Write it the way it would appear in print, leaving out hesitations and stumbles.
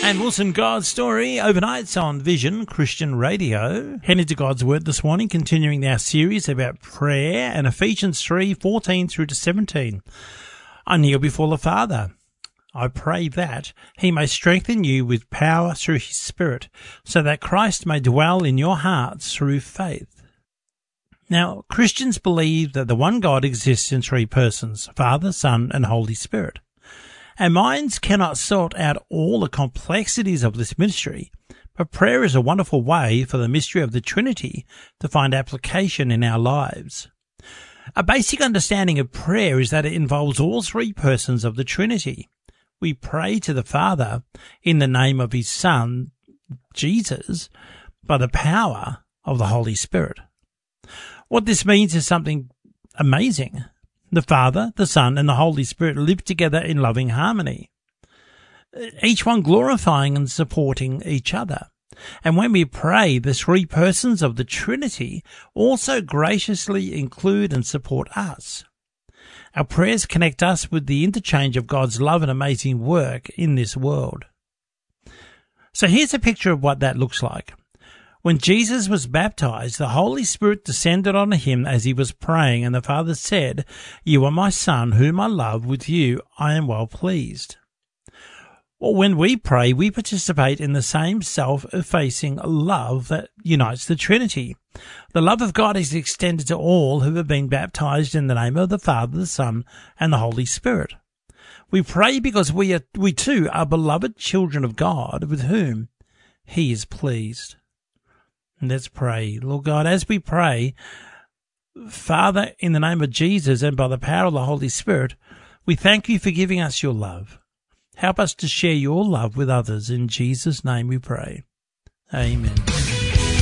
And Wilson God's Story overnights on Vision Christian Radio. Heading to God's Word this morning, continuing our series about prayer and Ephesians 3:14 through to 17. I kneel before the Father. I pray that he may strengthen you with power through his Spirit, so that Christ may dwell in your hearts through faith. Now, Christians believe that the one God exists in three persons, Father, Son, and Holy Spirit. Our minds cannot sort out all the complexities of this mystery, but prayer is a wonderful way for the mystery of the Trinity to find application in our lives. A basic understanding of prayer is that it involves all three persons of the Trinity. We pray to the Father in the name of his Son, Jesus, by the power of the Holy Spirit. What this means is something amazing. The Father, the Son, and the Holy Spirit live together in loving harmony, each one glorifying and supporting each other. And when we pray, the three persons of the Trinity also graciously include and support us. Our prayers connect us with the interchange of God's love and amazing work in this world. So here's a picture of what that looks like. When Jesus was baptized, the Holy Spirit descended on him as he was praying, and the Father said, "You are my Son, whom I love. With you I am well pleased." Well, when we pray, we participate in the same self-effacing love that unites the Trinity. The love of God is extended to all who have been baptized in the name of the Father, the Son, and the Holy Spirit. We pray because we too are beloved children of God with whom he is pleased. Let's pray. Lord God, as we pray, Father, in the name of Jesus and by the power of the Holy Spirit, we thank you for giving us your love. Help us to share your love with others. In Jesus' name we pray. Amen.